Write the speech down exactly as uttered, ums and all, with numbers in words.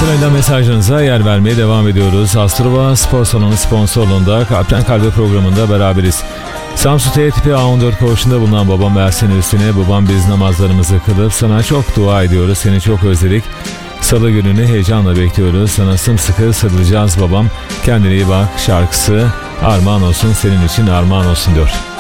Sırayla mesajlarınıza yer vermeye devam ediyoruz. Astrova Spor Salonu sponsorluğunda Kalpten Kalbe programında beraberiz. Samsun T tipi A on dört koğuşunda bulunan babam Ersin Üstüne, babam biz namazlarımızı kılıp sana çok dua ediyoruz, seni çok özledik. Salı gününü heyecanla bekliyoruz, sana sımsıkı sarılacağız babam. Kendine iyi bak şarkısı armağan olsun, senin için armağan olsun diyor.